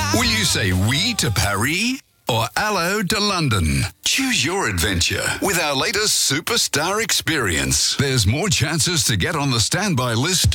Will you say oui to Paris or hello to London? Choose your adventure with our latest superstar experience. There's more chances to get on the standby list